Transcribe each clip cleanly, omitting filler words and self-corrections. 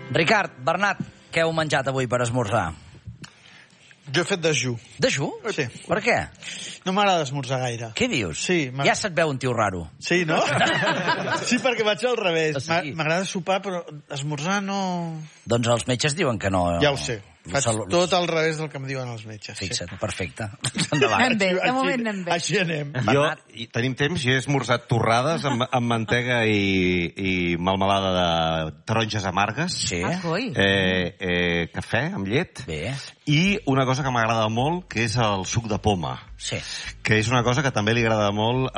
Ricard, Bernat, què heu menjat avui per esmorzar? Jo he fet dejú. Dejú? Sí. Per què? No m'agrada esmorzar gaire. Què dius? Sí. Ja se't veu un tio raro. Sí, no? Sí, perquè vaig al revés. Sí. M'agrada sopar, però esmorzar no... Doncs els metges diuen que no... Ja ho sé. Faig tot al revés del que em diuen els metges. Fixa't, perfecte. Endavant. Anem bé, de moment anem bé. Així anem. Tenim temps, jo he esmorzat torrades amb mantega i melmelada de taronges amargues. Sí. Cafè amb llet. Bé. I una cosa que m'agrada molt, que és el suc de poma. Sí. Que és una cosa que també li agrada molt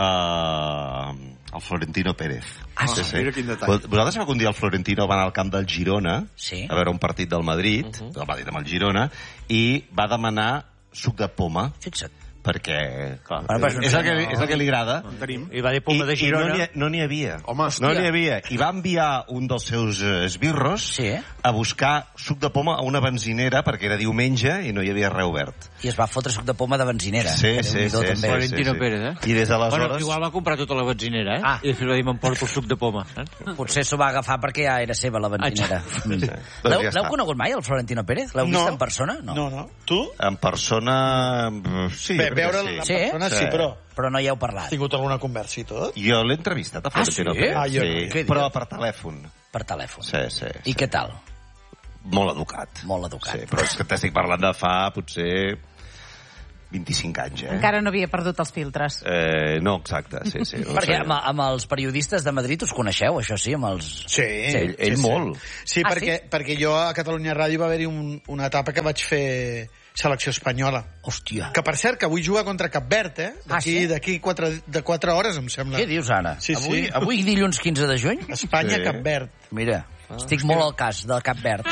al Florentino Pérez. Sí. Mira quin detall. Vosaltres sabeu que un dia el Florentino va anar al camp del Girona a veure un partit del Madrid, el Madrid amb el Girona, i va demanar suc de poma. Fixa't. Perquè, clar, Bueno, és el que li agrada. I va dir poma de Girona. I no n'hi havia. Home, no n'hi havia. I va enviar un dels seus esbirros a buscar suc de poma a una benzinera perquè era diumenge i no hi havia res obert. I es va fotre suc de poma de benzinera. Sí. Florentino Pérez, I des d'aleshores... Bueno, igual va comprar tota la benzinera, I després va dir, m'emporto el suc de poma. Potser s'ho va agafar perquè ja era seva, la benzinera. L'heu conegut mai, el Florentino Pérez? L'heu vist en persona? No. Tu? En persona... Sí. Veure la persona, sí, però... Però no hi heu parlat. Has tingut alguna conversa i tot? Jo l'he entrevistat a Florentino Pérez. Sí? Però per telèfon. Per telèfon. Sí. I què tal? Molt educat. Molt educat. Sí, però és que t'estic parlant de fa potser 25 anys, Encara no havia perdut els filtres. No, exacte, sí. Perquè amb els periodistes de Madrid us coneixeu, això sí, amb els... Sí. Ell molt. Sí, perquè jo a Catalunya Ràdio va haver-hi una etapa que vaig fer selecció espanyola. Hòstia. Que, per cert, que avui juga contra Cap Verd, D'aquí 4 hores, em sembla. Què dius, ara? Sí. Avui dilluns 15 de juny? Espanya-Cap Verd. Mira, estic molt al cas de Cap Verd.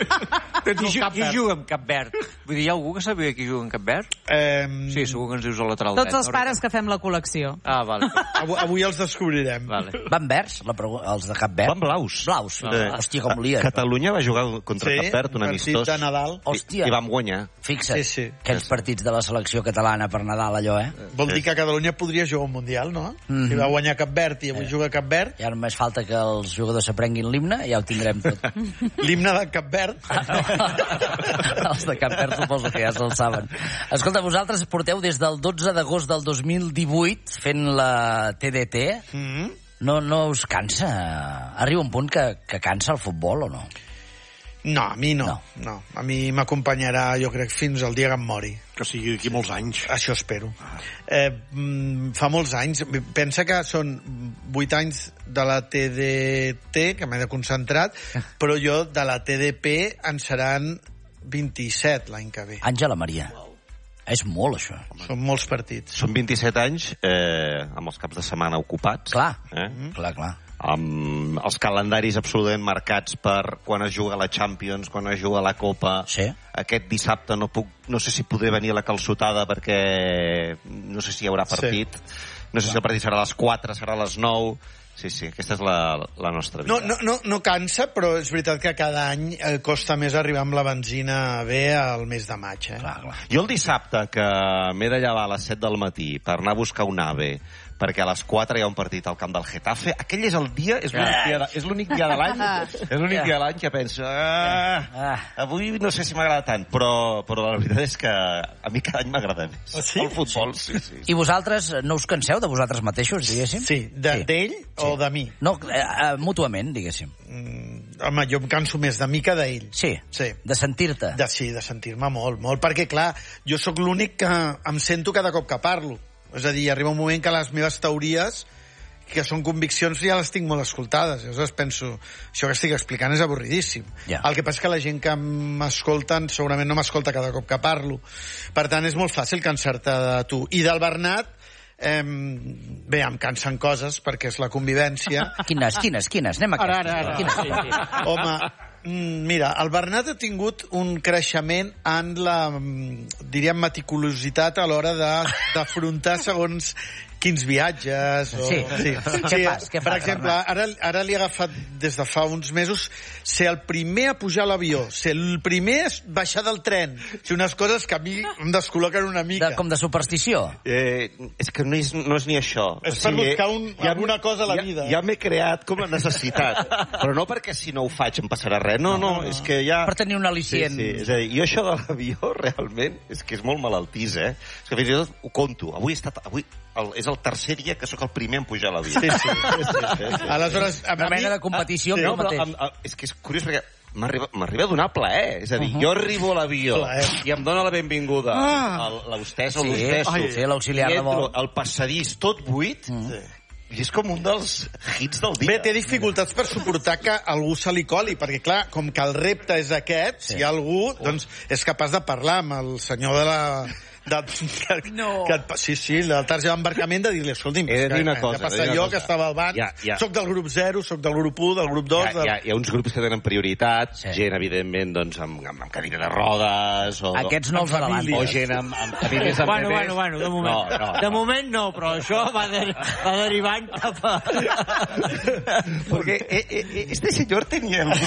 Qui juga amb Cap Verd? Vull dir, hi ha algú que sabia qui juga amb Cap Verd? Sí, segur que ens dius al lateral dret. Tots els pares que fem la col·lecció. Ah, vale. Avui els descobrirem. Vale. Van verds, els de Cap Verd? Van blaus. Blaus. Hòstia, com lien. Catalunya va jugar contra Cap Verd, un amistós. Partit de Nadal. Hòstia. I vam guanyar. Fixa't, Sí. aquells partits de la selecció catalana per Nadal, allò, Vol dir que Catalunya podria jugar un Mundial, no? Si va guanyar Cap Verd i avui juga Cap Verd... Ja només falta que els jugadors s'aprenguin l'himne i ja ho tindrem tot. L'himne de Cap Verd. Els de Cap Verd suposo que ja se'l saben. Escolta, vosaltres porteu des del 12 d'agost del 2018 fent la TDT. No us cansa? Arriba un punt que cansa el futbol o no? No, a mi no. A mi m'acompanyarà, jo crec, fins al dia que em mori. Que sigui d'aquí molts anys. Això espero. Fa molts anys. Pensa que són 8 anys de la TDT, que m'he de concentrat, però jo de la TDP en seran 27 l'any que ve. Àngela Maria. És molt, això. Són molts partits. Són 27 anys amb els caps de setmana ocupats. Clar. Amb els calendaris absolutament marcats per quan es juga la Champions, quan es juga la Copa. Sí. Aquest dissabte no sé si podré venir a la calçotada perquè no sé si hi haurà partit. No sé si el partit serà a les 4, serà a les 9. Sí, aquesta és la nostra vida. No cansa, però és veritat que cada any costa més arribar amb la benzina bé al mes de maig. Clar. Jo el dissabte que m'he de llevar a les 7 del matí per anar a buscar un AVE perquè a les 4 hi ha un partit al camp del Getafe, aquell és el dia, és l'únic dia de l'any, és l'únic dia de l'any que penso, avui no sé si m'agrada tant, però la veritat és que a mi cada any m'agrada més. El futbol, sí. I vosaltres no us canseu de vosaltres mateixos, diguéssim? Sí, d'ell o de mi? No, mútuament, diguéssim. Home, jo em canso més de mi que d'ell. Sí, de sentir-te. Sí, de sentir-me molt, perquè, clar, jo sóc l'únic que em sento cada cop que parlo. És a dir, arriba un moment que les meves teories, que són conviccions, ja les tinc molt escoltades. Llavors penso, això que estic explicant és avorridíssim. El que passa és que la gent que m'escolten segurament no m'escolta cada cop que parlo. Per tant, és molt fàcil cansar-te de tu. I del Bernat, bé, em cansen coses perquè és la convivència. Quines? Anem a aquestes. Ara. Home, mira, el Bernat ha tingut un creixement en la, diríem, meticulositat a l'hora d'afrontar segons quins viatges... Sí. Què fas? Per exemple, ara li he agafat des de fa uns mesos ser el primer a pujar a l'avió, ser el primer a baixar del tren. Unes coses que a mi em descol·loquen una mica. Com de superstició? És que no és ni això. És per buscar alguna cosa a la vida. Ja m'he creat com la necessitat. Però no perquè si no ho faig em passarà res. No, és que ja... Per tenir un al·licient. Sí. És a dir, jo això de l'avió realment és que és molt malaltís, És que fins i tot ho conto. Avui és el tercer dia que sóc el primer en pujar a l'avió. Sí. Aleshores, una mena de competició amb el mateix. És que és curiós perquè m'arriba a donar plaer. És a dir, jo arribo a l'avió i em dona la benvinguda l'hostessa o l'hostesso. Sí, l'auxiliar de vol. El passadís tot buit. I és com un dels hits del dia. Bé, té dificultats per suportar que algú se li coli, perquè, clar, com que el repte és aquest, si hi ha algú, doncs és capaç de parlar amb el senyor de la... Sí, la targeta d'embarcament, de dir-li, escolti'm, que passa jo, que estava al banc, soc del grup 0, soc del grup 1, del grup 2... Hi ha uns grups que tenen prioritat, gent, evidentment, doncs, amb cadira de rodes... Aquests no els adelanten. O gent amb famílies amb bebès... Bueno, de moment. De moment no, però això va derivant cap a... Porque este señor tenía el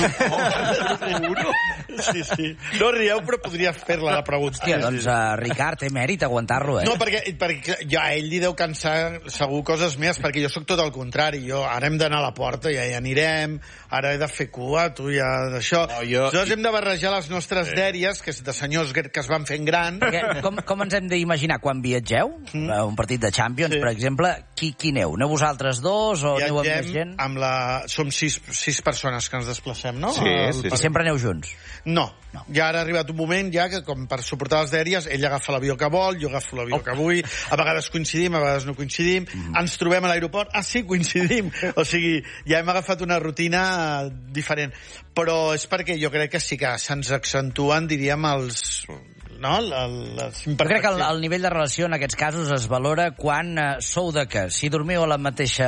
grup 1. Sí. No rieu, però podria fer-la la pregunta. Hòstia, doncs, Ricard, té mèrit aguantar-lo, No, perquè ja ell li deu cansar segur coses més, perquè jo sóc tot el contrari. Ara hem d'anar a la porta, ja hi anirem, ara he de fer cua, tu ja d'això. Llavors hem de barrejar les nostres dèries, que és de senyors que es van fent grans. Com ens hem d'imaginar quan viatgeu? Un partit de Champions, per exemple, qui aneu? Aneu vosaltres dos o aneu amb més gent? Som 6 persones que ens desplacem, no? Sí. I sempre aneu junts? No. Ja ara ha arribat un moment ja que, com per suportar les dèries, ell agafa l'avió que vol, jo agafo l'avió que vull, a vegades coincidim, a vegades no coincidim, ens trobem a l'aeroport, sí, coincidim. O sigui, ja hem agafat una rutina diferent. Però és perquè jo crec que sí que se'ns accentuen, diríem, les imperfeccions. Jo crec que el nivell de relació en aquests casos es valora quan sou de que si dormiu al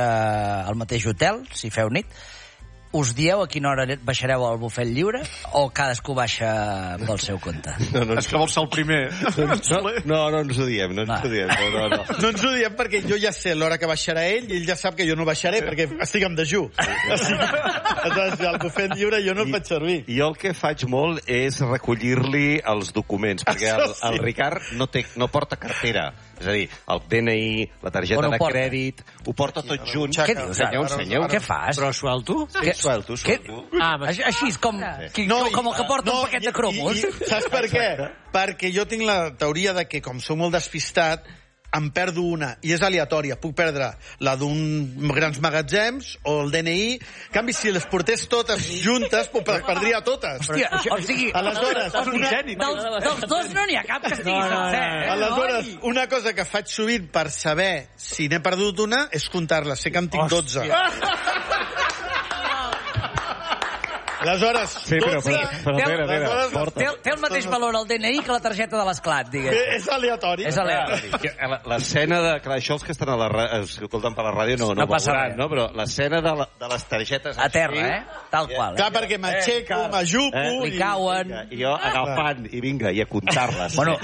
mateix hotel, si feu nit, us dieu a quina hora baixareu al bufet lliure o cadascú baixa pel seu compte? És que vols ser el primer. No ens ho diem, No ens ho diem perquè jo ja sé l'hora que baixarà ell i ell ja sap que jo no baixaré perquè estic en dejú. Aleshores, al bufet lliure jo no el faig servir. Jo el que faig molt és recollir-li els documents, perquè el Ricard no porta cartera. És a dir, el DNI, la targeta de crèdit, ho porta tot junt. Què dius? Què fas? Però suelto? Suelto. Així és com el que porta un paquet de cromos. Saps per què? Perquè jo tinc la teoria de que, com sou molt despistat, em perdo una, i és aleatòria. Puc perdre la d'un grans magatzems o el DNI. En canvi, si les portés totes juntes, perdria totes. Hòstia, o sigui... Aleshores, dels dos no n'hi ha cap que estigui sencer. Aleshores, una cosa que faig sovint per saber si n'he perdut una és comptar-les. Sé que en tinc 12. Aleshores, sí, però té el mateix valor el DNI que la targeta de l'esclat, digues. És aleatori. L'escena de... Clar, això els que estan escoltant per la ràdio no veuran, no? Però l'escena de les targetes... A terra, Tal qual. Clar, perquè m'aixeco, m'ajupo... Li cauen... I jo agafant, i vinga, i a comptar-les. Bueno,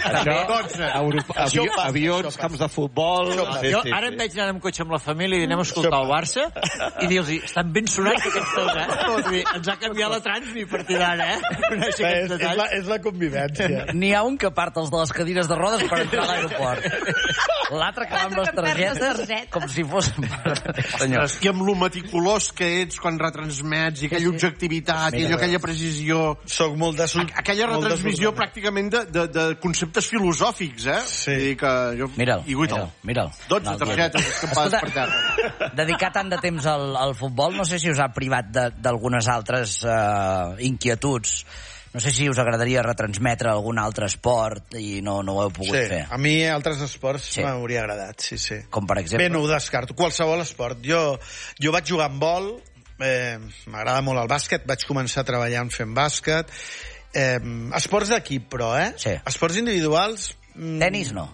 avions, camps de futbol... Jo ara em veig anar amb cotxe amb la família i anem a escoltar el Barça i dir-los, estan ben sonats aquests dos, ens ha canviat la transmi a partir d'ara, És la convivència. N'hi ha un que part els de les cadires de rodes per entrar a l'aeroport. L'altre que va amb les targetes com si fos... I amb lo meticulós que ets quan retransmets i aquella objectivitat i aquella precisió... Soc molt de... Aquella retransmissió pràcticament de conceptes filosòfics, Sí. Mira'l. 12 targetes escampades per terra. Dedicar tant de temps al futbol, no sé si us ha privat d'algunes altres inquietuds. No sé si us agradaria retransmetre algun altre esport i no ho heu pogut fer. A mi altres esports m'hauria agradat, sí. Com per exemple? Bé, no ho descarto. Qualsevol esport. Jo vaig jugar amb vol, m'agrada molt el bàsquet, vaig començar treballant fent bàsquet. Esports d'equip, però, Sí. Esports individuals... Tenis, no.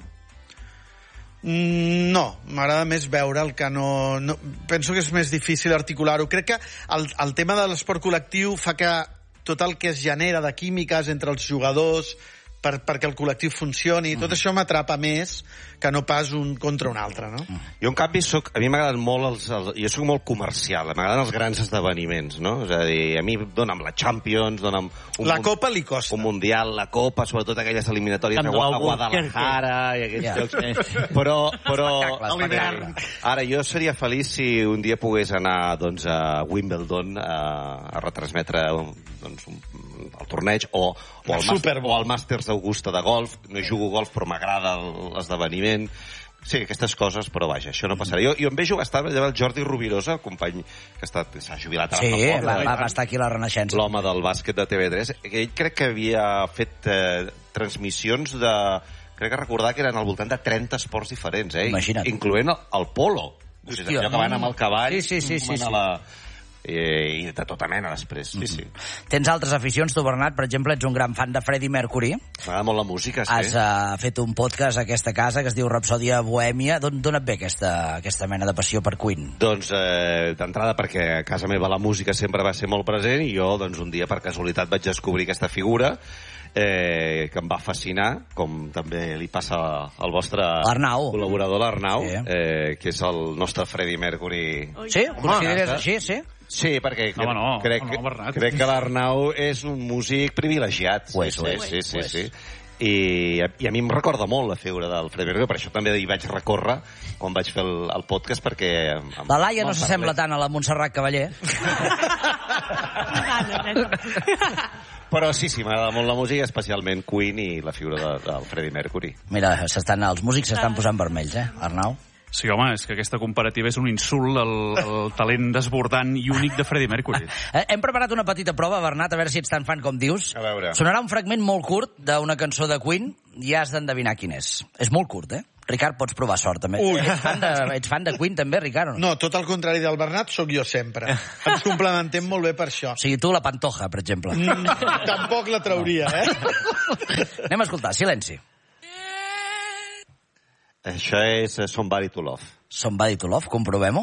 No, m'agrada més veure el que no... Penso que és més difícil articular-ho. Crec que el tema de l'esport col·lectiu fa que tot el que es genera de químiques entre els jugadors perquè el col·lectiu funcioni. Tot això m'atrapa més que no pas un contra un altre, no? Jo, en canvi, a mi m'agraden molt jo soc molt comercial, m'agraden els grans esdeveniments, no? És a dir, a mi dona'm la Champions, dona'm... La Copa li costa. Un Mundial, la Copa, sobretot aquelles eliminatòries a Guadalajara i aquests jocs. Però ara, jo seria feliç si un dia pogués anar doncs, a Wimbledon a retransmetre doncs, el torneig o el Màsters d'Augusta de golf. No jugo golf, però m'agrada l'esdeveniment. Sí, aquestes coses, però vaja, això no passarà. Jo em vejo estar el Jordi Rovirosa, el company que s'ha jubilat a la Foc. Sí, va estar aquí a la Renaixença. L'home del bàsquet de TV3. Ell crec que havia fet transmissions de... Crec que recordar que eren al voltant de 30 esports diferents, Imagina't. Incloent el polo. Hòstia, allò que van amb el cavall. Sí. I de tota mena després, sí. Tens altres aficions, tu, Bernat? Per exemple, ets un gran fan de Freddie Mercury. M'agrada molt la música, sí. Has fet un podcast a aquesta casa que es diu Rapsòdia Bohèmia. D'on et ve aquesta mena de passió per Queen? Doncs, d'entrada, perquè a casa meva la música sempre va ser molt present i jo, doncs, un dia, per casualitat, vaig descobrir aquesta figura que em va fascinar, com també li passa al vostre col·laborador, l'Arnau, que és el nostre Freddie Mercury. Sí? Ho consideres així, sí? Sí, perquè crec que l'Arnau és un músic privilegiat. Sí. I a mi em recorda molt la figura del Freddie Mercury, per això també hi vaig recórrer quan vaig fer el podcast, perquè... La Laia no s'assembla tant a la Montserrat Cavaller. Però sí, m'agrada molt la música, especialment Queen i la figura del Freddie Mercury. Mira, els músics s'estan posant vermells, Arnau? Sí, home, és que aquesta comparativa és un insult al talent desbordant i únic de Freddie Mercury. Hem preparat una petita prova, Bernat, a veure si ets tan fan com dius. A veure. Sonarà un fragment molt curt d'una cançó de Queen i has d'endevinar quin és. És molt curt, Ricard, pots provar sort, també. Ets fan de Queen, també, Ricard? No, tot el contrari del Bernat, sóc jo sempre. Ens complementem molt bé per això. O sigui, tu la Pantoja, per exemple. Tampoc la trauria, Anem a escoltar, silenci. Això és Somebody to Love. Somebody to Love, comprovem-ho.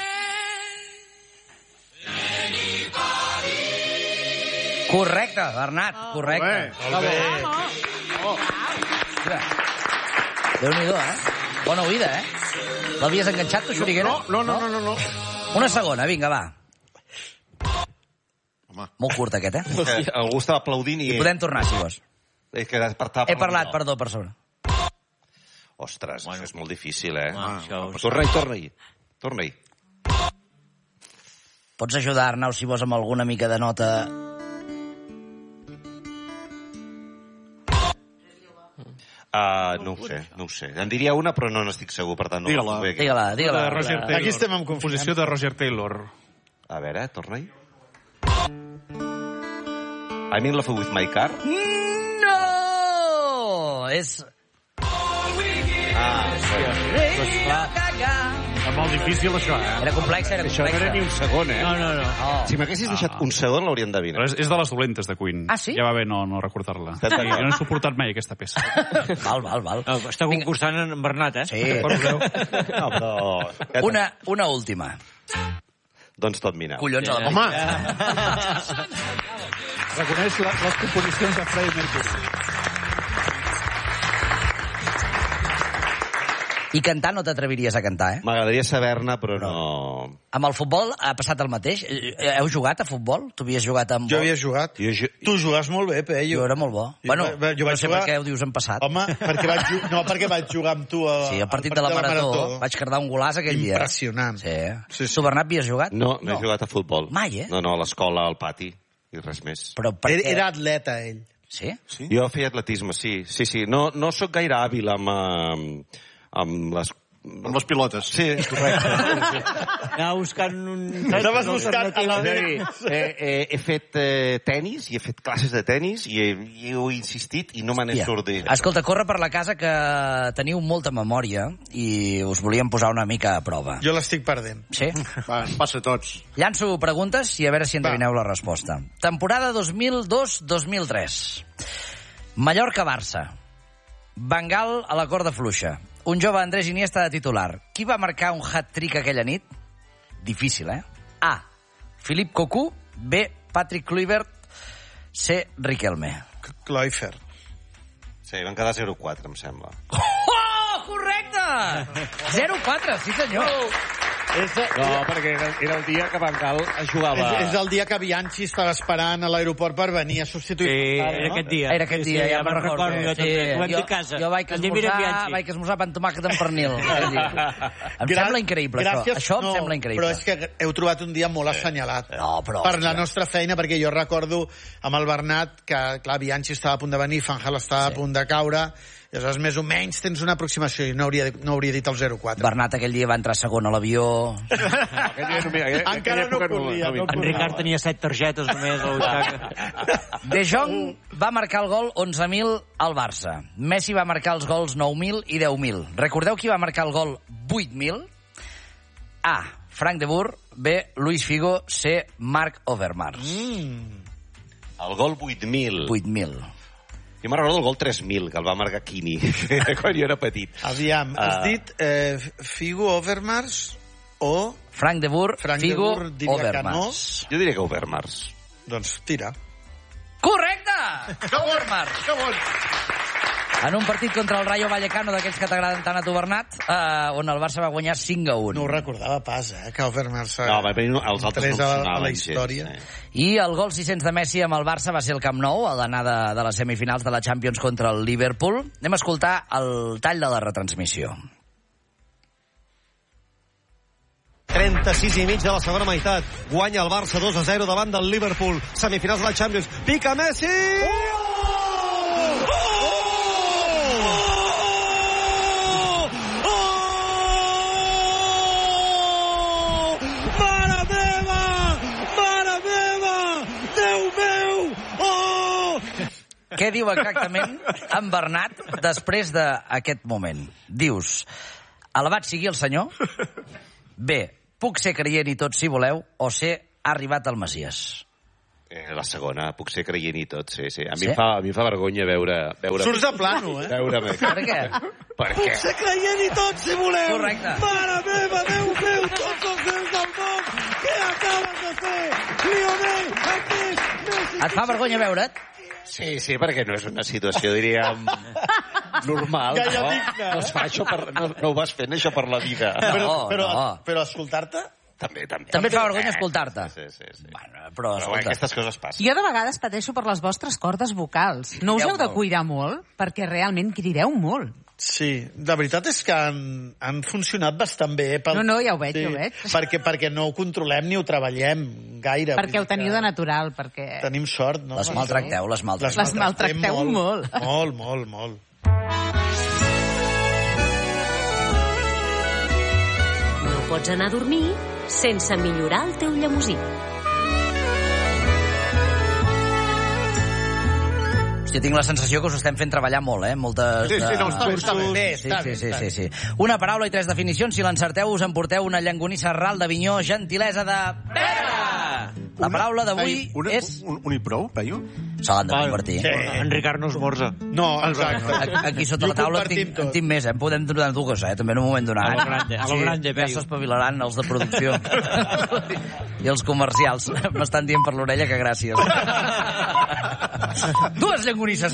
Correcte, Bernat, correcte. Molt bé. Déu-n'hi-do, Bona oïda, L'havies enganxat, tu, Xuriguera? No. Una segona, vinga, va. Molt curt, aquest, Algú estava aplaudint i... I podem tornar, si vols. He parlat, perdó, per sobre. Ostres, això és molt difícil, Torna-hi. Pots ajudar, Arnau, si vols, amb alguna mica de nota... No ho sé. En diria una, però no n'estic segur, per tant... Digue-la. Aquí estem en composició de Roger Taylor. A veure, torna-hi. I'm in love with my car? No! És... És molt difícil, això, Era complex. Això no era ni un segon, No. Si m'haguessis deixat un segon, l'haurien d'endevinar. És de les dolentes de Queen. Ah, sí? Ja va bé no recordar-la. Jo no he suportat mai aquesta peça. Val. Està concursant en Bernat, Sí. No, però... Una última. Doncs tot mina. Collons a la Home! Reconeix les composicions de Freddie Mercury. I cantar no t'atreviries a cantar, M'agradaria saber-ne, però no... Amb el futbol ha passat el mateix? Heu jugat a futbol? Tu havies jugat amb... Jo havia jugat. Tu jugues molt bé, Peyu. Jo era molt bo. Jo vaig no sé jugar... per què ho dius en passat. Home, perquè vaig jugar amb tu sí, al partit de la Marató. Vaig cardar un golàs aquell dia. Impressionant. Sí. Tu, Bernat, havies jugat? No he jugat a futbol. Mai, No, a l'escola, al pati, i res més. Però Era atleta, ell. Sí? Jo feia atletisme, sí. No sóc gaire hàbil amb les Amb les pilotes. Sí, correcte. Anava buscant un... Anaves buscant... He fet tenis, i he fet classes de tenis, i he insistit i no me n'he sortit. Escolta, corre per la casa que teniu molta memòria i us volíem posar una mica a prova. Jo l'estic perdent. Sí? Va, passa tots. Llanço preguntes i a veure si endevineu la resposta. Temporada 2002-2003. Mallorca-Barça. Bengal a la corda fluixa. Un jove Andrés Iniesta de titular. Qui va marcar un hat-trick aquella nit? Difícil, A. Philippe Cocu. B. Patrick Kluivert. C. Riquelme. Kluivert. Sí, van quedar 0-4, em sembla. Oh, correcte! 0-4, sí senyor. No, perquè era el dia que Van Gaal jugava... És el dia que Bianchi estava esperant a l'aeroport per venir a substituir. Sí, era aquest dia. Era aquest dia, ja me'n recordo. Jo també, ho vam dir a casa. Jo vaig esmorzar pan tomàquet amb pernil. Em sembla increïble, això. Això em sembla increïble. Però és que heu trobat un dia molt assenyalat. No, però... Per la nostra feina, perquè jo recordo amb el Bernat que, clar, Bianchi estava a punt de venir, Fanjal estava a punt de caure, i aleshores més o menys tens una aproximació, i no hauria dit el 0-4. Bernat aquell dia va entrar segon a l'avió. Encara no corria. En Ricard tenia 7 targetes només a la butxaca. De Jong va marcar el gol 11.000 al Barça. Messi va marcar els gols 9.000 i 10.000. Recordeu qui va marcar el gol 8.000? A. Frank de Boer. B. Luis Figo. C. Marc Overmars. El gol 8.000. 8.000. Jo me'n recordo el gol 3.000, que el va marcar Quini, quan jo era petit. Aviam, has dit Figo, Overmars o... Frank de Boer, Figo, Overmars. Jo diria que Overmars. Doncs tira. Correcte! Overmars. Que bon! En un partit contra el Rayo Vallecano, d'aquells que t'agraden tant a tu, Bernat, on el Barça va guanyar 5-1. No ho recordava pas, que Overmars... No, va venir els altres no a la història. I el gol 600 de Messi amb el Barça va ser el Camp Nou, a l'anada de les semifinals de la Champions contra el Liverpool. Anem a escoltar el tall de la retransmissió. 36 i mig de la segona meitat. Guanya el Barça 2-0 davant del Liverpool. Semifinals de la Champions. Pica Messi! Què diu exactament en Bernat després d'aquest moment? Dius, alabat sigui el senyor? B, puc ser creient i tot si voleu? O C, ha arribat el Messies? La segona, puc ser creient i tot, sí, sí. A mi em fa vergonya veure... Surts de plano, Veure-me. Per què? Per què? Puc ser creient i tot si voleu! Correcte. Mare meva, Déu meu, tots els déus del món! Què acabes de fer? Lionel, Messi... Et fa vergonya veure't? Sí, sí, perquè no és una situació, diríem, normal. Gaire digna. No es fa això no ho vas fent, això per la vida. Però escoltar-te? També. També et fa vergonya escoltar-te? Sí. Bueno, però aquestes coses passen. Jo de vegades pateixo per les vostres cordes vocals. No us heu de cuidar molt? Perquè realment crideu molt. Sí, la veritat és que han funcionat bastant bé. No, ja ho veig, ja ho veig. Perquè no ho controlem ni ho treballem gaire. Perquè ho teniu de natural, perquè... Tenim sort, no? Les maltracteu, les maltracteu. Les maltracteu molt. Molt. No pots anar a dormir sense millorar el teu llemosí. Hòstia, tinc la sensació que us estem fent treballar molt, moltes... Sí, no, està bé. Sí. Una paraula i 3 definicions. Si l'encerteu, us emporteu una llangonissa ral d'Avinyó, gentilesa de... Pere! La paraula d'avui és... Un i prou, Peyu? Se l'han de convertir. Sí. En Ricard no esmorza. No, exacte. Aquí sota la taula en tinc més, podem donar dues, també en un moment donat. A lo grande, ja s'espavilaran els de producció. I els comercials. M'estan dient per l'orella que gràcies. Dues llangonisses.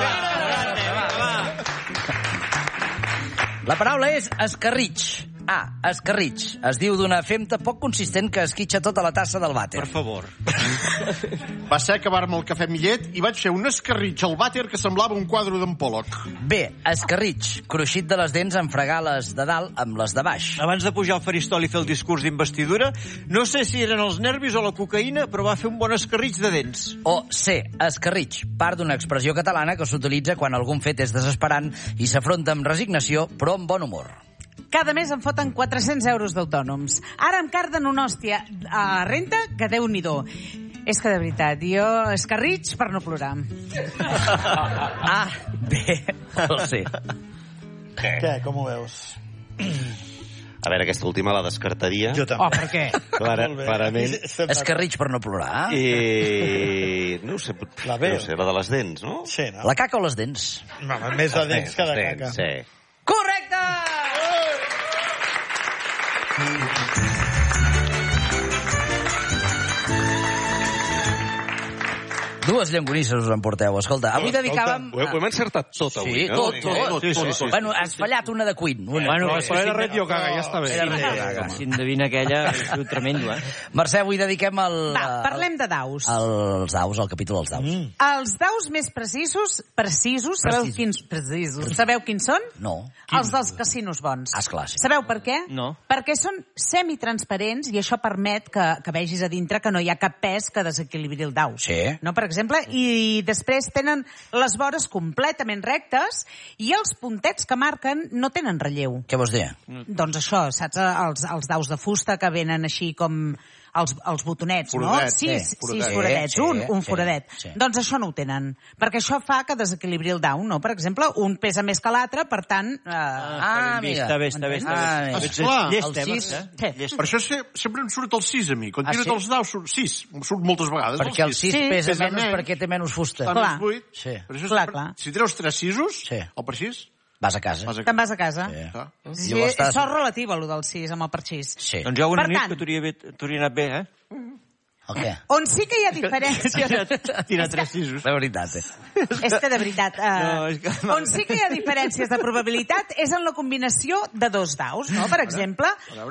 La paraula és escarritx. A, escarritx. Es diu d'una femta poc consistent que esquitxa tota la tassa del vàter. Per favor. Va ser acabar-me el cafè amb llet i vaig fer un escarritx al vàter que semblava un quadre d'en Pollock. B, escarritx. Cruixit de les dents en fregar les de dalt amb les de baix. Abans de pujar al faristol i fer el discurs d'investidura, no sé si eren els nervis o la cocaïna, però va fer un bon escarritx de dents. O C, escarritx. Part d'una expressió catalana que s'utilitza quan algun fet és desesperant i s'afronta amb resignació, però amb bon humor. Cada mes em foten 400 euros d'autònoms. Ara em carden una hòstia a renta que Déu-n'hi-do. És que, de veritat, jo escarritx per no plorar. A, B o C. Què? Com ho veus? A veure, aquesta última la descartaria. Jo també. Oh, per què? Clarament. Escarritx per no plorar. No ho sé, La B. no sé, la de les dents, no? Sí, no? La caca o les dents? Més de dents que de caca. Sí. Correcte! 2 llonganisses us emporteu. Escolta, avui dedicàvem... Ho hem encertat tot avui, no? Sí, tot. Bueno, has fallat una de Queen. Bueno, era Radio Gaga, ja està bé. Si endevina aquella, és tremendo, Mercè, avui dediquem el... Va, parlem de daus. Els daus, el capítol dels daus. Els daus més precisos, sabeu quins són? No. Els dels casinos bons. Esclar, sí. Sabeu per què? No. Perquè són semitransparents i això permet que vegis a dintre que no hi ha cap pes que desequilibri el dau. Sí. No, per exemple, i després tenen les vores completament rectes i els puntets que marquen no tenen relleu. Què vols dir? Doncs això, saps, els daus de fusta que venen així com els botonets, Foradets, no? Sis foradets, un foradet. Sí. Doncs això no ho tenen, perquè això fa que desequilibri el dau, no? Per exemple, un pesa més que l'altre, per tant... Amiga. Està bé. Esclar, Llest, el 6... per això sempre em surt el 6 a mi. Quan tiro els daus surt 6. Em surt moltes vegades Perquè el 6 pesa menys perquè té menys fusta. Està més buit. Sí. Per això Clar. si treus 3 6-os, Sí. el per 6... Vas a casa. Te'n vas a casa. Sí. Sí, això és relatiu, allò del 6 amb el parxís. Sí. Doncs hi ha una Per nit tant- que t'hauria anat bé, El què? On sí que hi ha diferència... Tira 3 6-os. De veritat, És que, de veritat, No, és que- on sí que hi ha diferències de probabilitat és en la combinació de dos daus, no? Per exemple,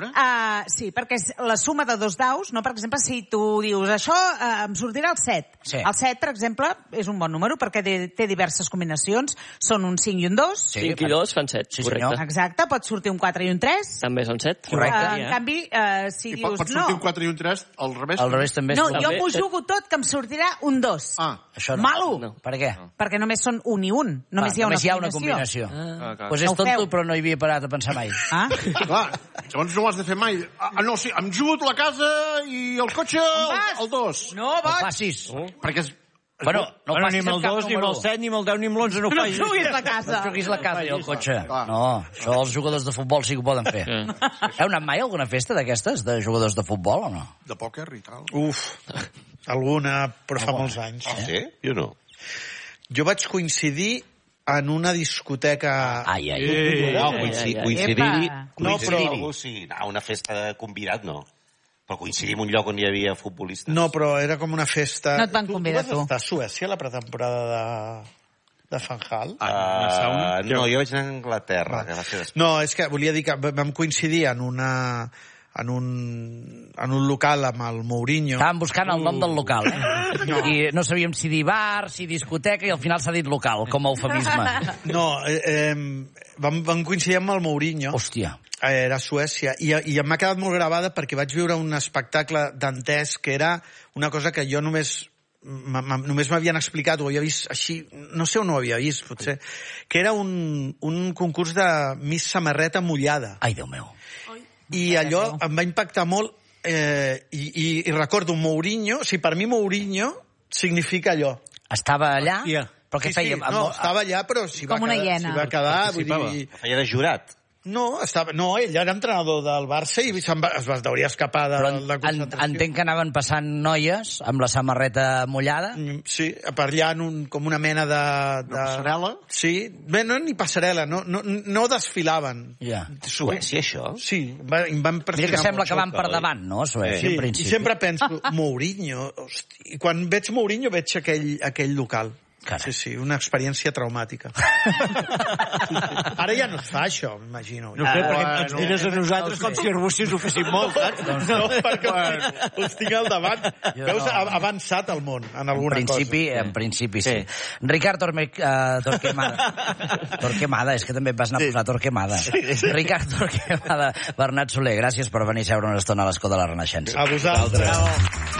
sí, perquè és la suma de dos daus, no? Per exemple, si tu dius això, em sortirà el 7. Sí. El 7, per exemple, és un bon número perquè té diverses combinacions. Són un 5 i un 2. Sí, 5 i 2 fan 7, Sí, correcte. senyor. Exacte, pot sortir un 4 i un 3. També són 7. Correcte. En canvi, si I dius pot sortir un no... 4 i un 3 al revés. Al revés també No, és... jo m'ho jugo tot que em sortirà un 2. Això no. Malo! No. Per què? Perquè només són un i un. Només hi ha una combinació. Pues és No ho tonto, feu. però no hi havia parat a pensar mai. Clar, llavors no ho has de fer mai. No, sí, em jugo la casa i el cotxe el 2. No, No facis. Perquè és... Bueno, no Bueno, ni passis amb el amb cap 2, ni amb el 7, ni amb el 10, ni amb l'11 no ho no facis. juguis la casa. No juguis la casa i el cotxe. Clar. No, això els jugadors de futbol sí que ho poden fer. Heu anat mai a alguna festa d'aquestes, de jugadors de futbol o no? De pòquer i tal. Uf, alguna, però fa molts anys. Sí? Jo no. Jo vaig coincidir en una discoteca... Ai. No, coincidir... No, però- Sí, a una festa de convidat, no. Però coincidir en un lloc on hi havia futbolistes. No, però era com una festa... No et van convidar, tu. tu. vas estar a Suècia a la pretemporada de Van Gaal? No, jo vaig anar a Anglaterra, que va ser després. No, és que volia dir que vam coincidir en un local amb el Mourinho. Estàvem buscant el nom del local, I no sabíem si dir bar, si discoteca, i al final s'ha dit local, com a eufemisme. No, vam coincidir amb el Mourinho. Hòstia. Era a Suècia, i m'ha quedat molt gravada perquè vaig viure un espectacle dantès que era una cosa que jo només m'havien explicat, ho havia vist així, no sé on ho havia vist, potser, que era un concurs de Miss Samarreta mullada. Ai, Déu meu. I allò em va impactar molt, i recordo Mourinho, per mi Mourinho significa allò. Estava allà, Hòstia. però què Sí, feia? no, estava allà, però s'hi va Com una quedar. hiena. S'hi va quedar, vull dir... Feia de jurat. No, ell era entrenador del Barça i es hauria escapar de Però la concentració. entenc que anaven passant noies amb la samarreta mullada. Sí, per allà en com una mena de... passarel·la? Sí, bé, no ni passarel·la, no desfilaven. Ja. Suècia, això? Sí, em van Mira que sembla que van per oi? davant, no, Suècia, Sí, en i principi. sempre penso, Mourinho, hosti, i quan veig Mourinho veig aquell local. Carai. Sí, una experiència traumàtica. Ara ja no es fa això, m'imagino. No sé, perquè ens tires a nosaltres com si els russos ho fessin molt, saps? No, perquè els tinc al davant. Veus, ha avançat el món en alguna cosa. En principi, sí. Ricard Torquemada. Torquemada, és que també et vas anar a posar Torquemada. Ricard Torquemada, Bernat Soler, gràcies per venir a seure una estona a l'escó de la Renaixença. A vosaltres.